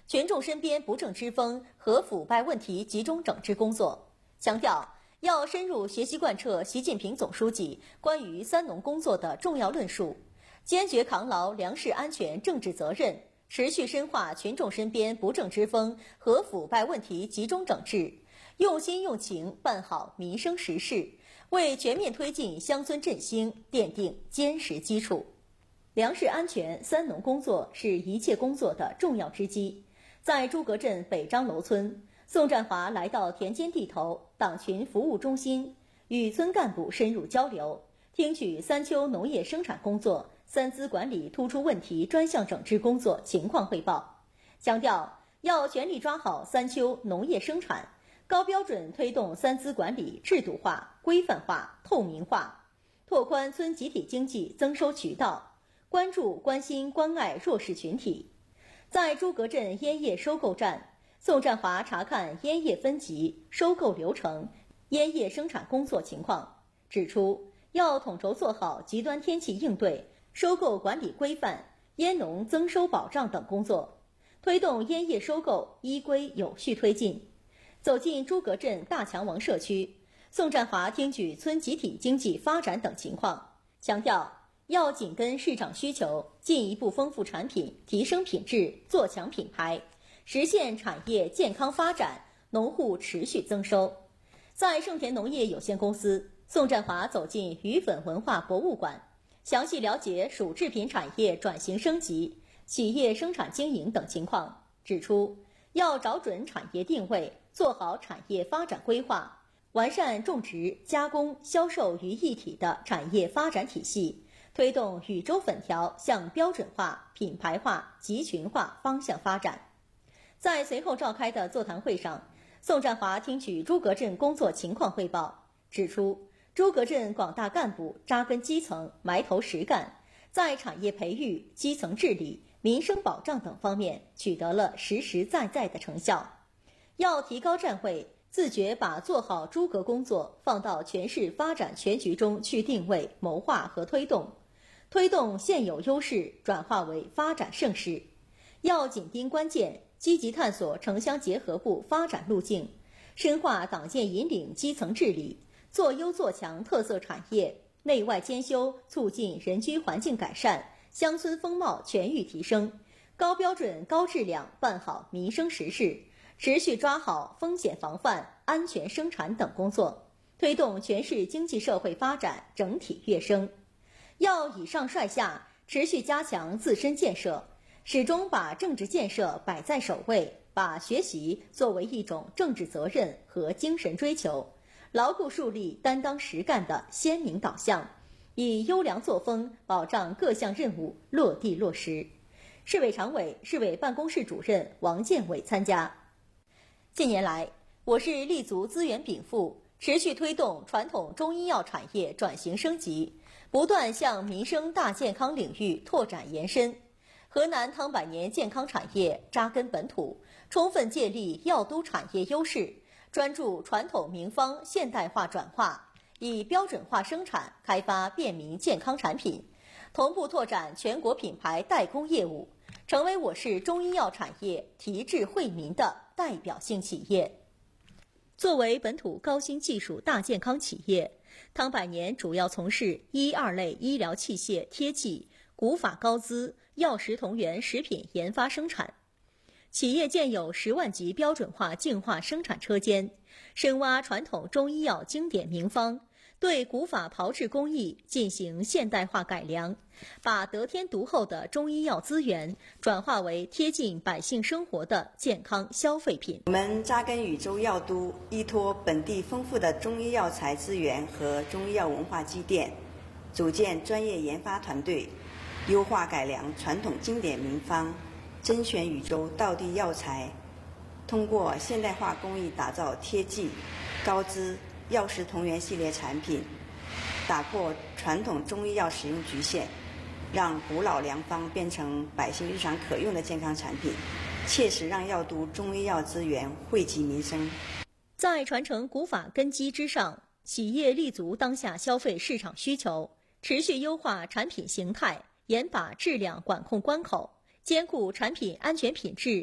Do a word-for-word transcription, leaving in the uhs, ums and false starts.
群众身边不正之风和腐败问题集中整治工作，强调要深入学习贯彻习近平总书记关于三农工作的重要论述，坚决扛牢粮食安全政治责任，持续深化群众身边不正之风和腐败问题集中整治，用心用情办好民生实事，为全面推进乡村振兴奠定坚实基础。粮食安全三农工作是一切工作的重要之基。在诸葛镇北张楼村，宋占华来到田间地头党群服务中心，与村干部深入交流，听取三秋农业生产工作三资管理突出问题专项整治工作情况汇报，强调要全力抓好三秋农业生产，高标准推动三资管理制度化、规范化、透明化，拓宽村集体经济增收渠道，关注关心关爱弱势群体。在诸葛镇烟叶收购站，宋占华查看烟叶分级、收购流程、烟叶生产工作情况，指出要统筹做好极端天气应对、收购管理规范、烟农增收保障等工作，推动烟叶收购依规有序推进。走进诸葛镇大强王社区，宋占华听取村集体经济发展等情况，强调要紧跟市场需求，进一步丰富产品，提升品质，做强品牌，实现产业健康发展，农户持续增收。在盛田农业有限公司，宋占华走进鱼粉文化博物馆，详细了解薯制品产业转型升级、企业生产经营等情况，指出要找准产业定位，做好产业发展规划，完善种植、加工、销售于一体的产业发展体系，推动禹州粉条向标准化、品牌化、集群化方向发展。在随后召开的座谈会上，宋占华听取诸葛镇工作情况汇报，指出诸葛镇广大干部扎根基层，埋头实干，在产业培育、基层治理、民生保障等方面取得了实实在在的成效。要提高站位，自觉把做好诸葛工作放到全市发展全局中去定位、谋划和推动，推动现有优势转化为发展盛世。要紧盯关键，积极探索城乡结合部发展路径，深化党建引领基层治理，做优做强特色产业，内外兼修，促进人居环境改善，乡村风貌全域提升，高标准高质量办好民生实事，持续抓好风险防范、安全生产等工作，推动全市经济社会发展整体跃升。要以上率下，持续加强自身建设，始终把政治建设摆在首位，把学习作为一种政治责任和精神追求，牢固树立担当实干的鲜明导向，以优良作风保障各项任务落地落实。市委常委、市委办公室主任王建伟参加。近年来，我市立足资源禀赋，持续推动传统中医药产业转型升级，不断向民生大健康领域拓展延伸。河南汤百年健康产业扎根本土，充分借力药都产业优势，专注传统名方现代化转化，以标准化生产开发便民健康产品，同步拓展全国品牌代工业务，成为我市中医药产业提质惠民的代表性企业。作为本土高新技术大健康企业，汤百年主要从事一二类医疗器械贴剂、古法高资、药食同源食品研发生产。企业建有十万级标准化净化生产车间，深挖传统中医药经典名方，对古法炮制工艺进行现代化改良，把得天独厚的中医药资源转化为贴近百姓生活的健康消费品。 我们扎根禹州药都，依托本地丰富的中医药材资源和中医药文化积淀，组建专业研发团队，优化改良传统经典名方，甄选禹州道地药材，通过现代化工艺打造贴剂、高资、药食同源系列产品，打破传统中医药使用局限，让古老良方变成百姓日常可用的健康产品，切实让药都中医药资源惠及民生。 在传承古法根基之上，企业立足当下消费市场需求，持续优化产品形态，严把质量管控关口，兼顾产品安全品质